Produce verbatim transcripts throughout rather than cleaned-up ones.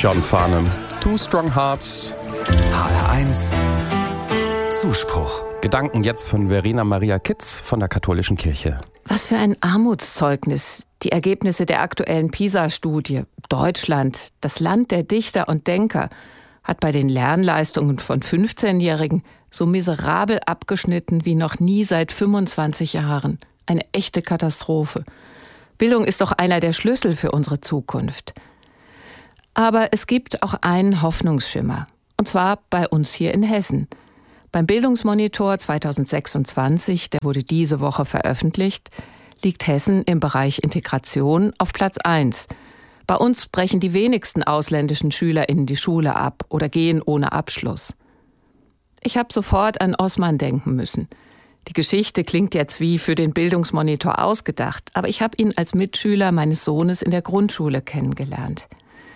John Farnham, Two Strong Hearts. H R eins Zuspruch. Gedanken jetzt von Verena Maria Kitz von der Katholischen Kirche. Was für ein Armutszeugnis. Die Ergebnisse der aktuellen PISA-Studie. Deutschland, das Land der Dichter und Denker, hat bei den Lernleistungen von fünfzehnjährigen so miserabel abgeschnitten wie noch nie seit fünfundzwanzig Jahren. Eine echte Katastrophe. Bildung ist doch einer der Schlüssel für unsere Zukunft. Aber es gibt auch einen Hoffnungsschimmer. Und zwar bei uns hier in Hessen. Beim Bildungsmonitor zweitausendsechsundzwanzig, der wurde diese Woche veröffentlicht, liegt Hessen im Bereich Integration auf Platz eins. Bei uns brechen die wenigsten ausländischen SchülerInnen die Schule ab oder gehen ohne Abschluss. Ich habe sofort an Osman denken müssen. Die Geschichte klingt jetzt wie für den Bildungsmonitor ausgedacht, aber ich habe ihn als Mitschüler meines Sohnes in der Grundschule kennengelernt.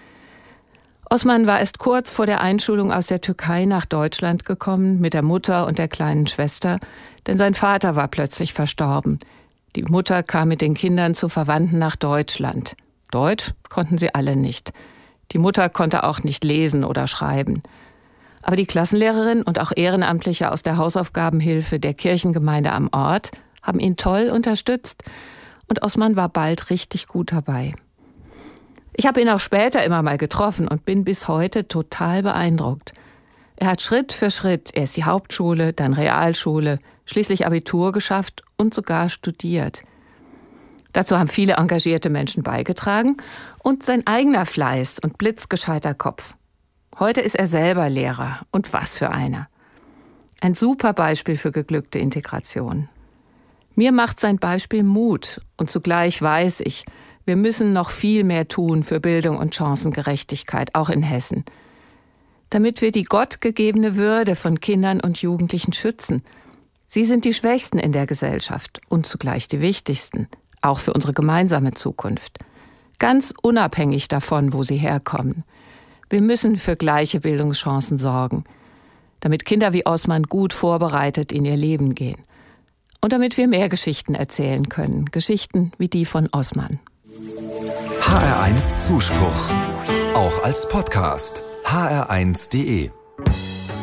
Osman war erst kurz vor der Einschulung aus der Türkei nach Deutschland gekommen, mit der Mutter und der kleinen Schwester, denn sein Vater war plötzlich verstorben. Die Mutter kam mit den Kindern zu Verwandten nach Deutschland. Deutsch konnten sie alle nicht. Die Mutter konnte auch nicht lesen oder schreiben. Aber die Klassenlehrerin und auch Ehrenamtliche aus der Hausaufgabenhilfe der Kirchengemeinde am Ort haben ihn toll unterstützt und Osman war bald richtig gut dabei. Ich habe ihn auch später immer mal getroffen und bin bis heute total beeindruckt. Er hat Schritt für Schritt erst die Hauptschule, dann Realschule, schließlich Abitur geschafft und sogar studiert. Dazu haben viele engagierte Menschen beigetragen und sein eigener Fleiß und blitzgescheiter Kopf. Heute ist er selber Lehrer und was für einer. Ein super Beispiel für geglückte Integration. Mir macht sein Beispiel Mut und zugleich weiß ich, wir müssen noch viel mehr tun für Bildung und Chancengerechtigkeit, auch in Hessen. Damit wir die gottgegebene Würde von Kindern und Jugendlichen schützen. Sie sind die Schwächsten in der Gesellschaft und zugleich die wichtigsten, auch für unsere gemeinsame Zukunft. Ganz unabhängig davon, wo sie herkommen. Wir müssen für gleiche Bildungschancen sorgen, damit Kinder wie Osman gut vorbereitet in ihr Leben gehen. Und damit wir mehr Geschichten erzählen können, Geschichten wie die von Osman. H R eins Zuspruch. Auch als Podcast. H R eins punkt de